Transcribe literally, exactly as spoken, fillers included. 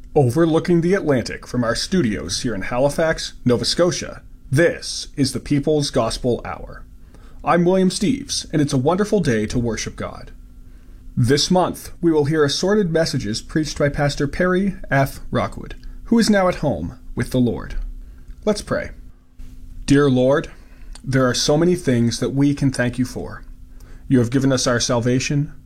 Overlooking the Atlantic from our studios here in Halifax, Nova Scotia, this is the People's Gospel Hour. I'm William Steves, and it's a wonderful day to worship God. This month, we will hear assorted messages preached by Pastor Perry F. Rockwood, who is now at home with the Lord. Let's pray. Dear Lord, there are so many things that we can thank you for. You have given us our salvation,